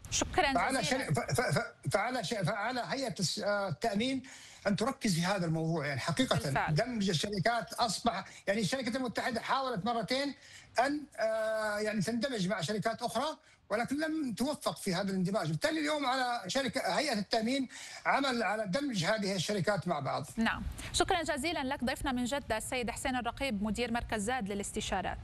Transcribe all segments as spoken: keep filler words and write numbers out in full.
شكرا فعلى جزيلا. فعلى فعلى هيئه التامين ان تركز في هذا الموضوع. يعني حقيقه بالفعل. دمج الشركات اصبح، يعني الشركه المتحده حاولت مرتين ان يعني تندمج مع شركات اخرى ولكن لم توفق في هذا الاندماج، بالتالي اليوم على شركه هيئه التامين عمل على دمج هذه الشركات مع بعض. نعم، شكرا جزيلا لك ضيفنا من جده السيد حسين الرقيب مدير مركز زاد للاستشارات.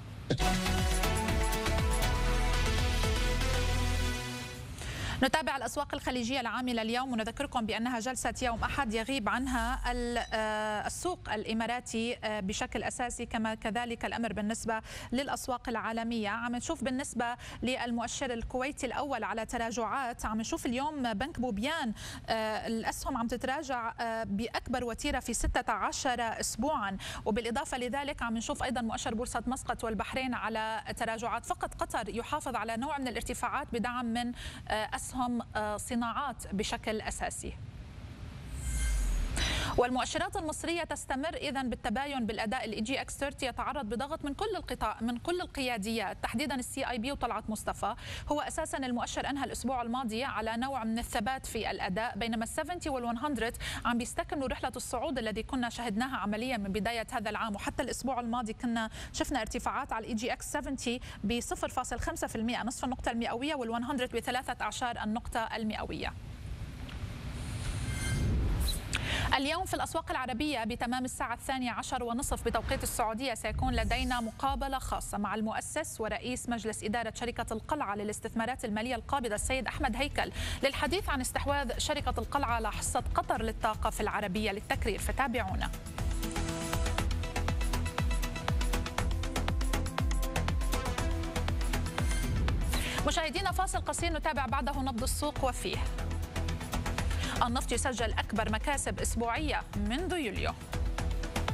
نتابع الأسواق الخليجية العاملة اليوم ونذكركم بأنها جلسة يوم أحد يغيب عنها السوق الإماراتي بشكل أساسي، كما كذلك الأمر بالنسبة للأسواق العالمية. عم نشوف بالنسبة للمؤشر الكويتي الأول على تراجعات، عم نشوف اليوم بنك بوبيان الأسهم عم تتراجع بأكبر وتيرة في ستة عشر أسبوعا، وبالإضافة لذلك عم نشوف أيضا مؤشر بورصة مسقط والبحرين على تراجعات. فقط قطر يحافظ على نوع من الارتفاعات بدعم من أسهم هم صناعات بشكل أساسي. والمؤشرات المصرية تستمر إذن بالتباين بالأداء. الإي جي إكس ثلاثين يتعرض بضغط من كل القطاع من كل القياديات، تحديدا السي اي بي وطلعت مصطفى. هو أساسا المؤشر أنهى الأسبوع الماضي على نوع من الثبات في الأداء، بينما ال سبعين وال100 عم بيستكملوا رحلة الصعود الذي كنا شهدناها عمليا من بداية هذا العام، وحتى الأسبوع الماضي كنا شفنا ارتفاعات على الإي جي إكس سبعين ب صفر فاصلة خمسة بالمئة نصف النقطة المئوية، وال100 بثلاثة أعشار النقطة المئوية. اليوم في الأسواق العربية بتمام الساعة الثانية عشر ونصف بتوقيت السعودية سيكون لدينا مقابلة خاصة مع المؤسس ورئيس مجلس إدارة شركة القلعة للاستثمارات المالية القابضة السيد أحمد هيكل للحديث عن استحواذ شركة القلعة على حصة قطر للطاقة في العربية للتكرير، فتابعونا. مشاهدينا فاصل قصير نتابع بعده نبض السوق وفيه. النفط يسجل أكبر مكاسب أسبوعية منذ يوليو.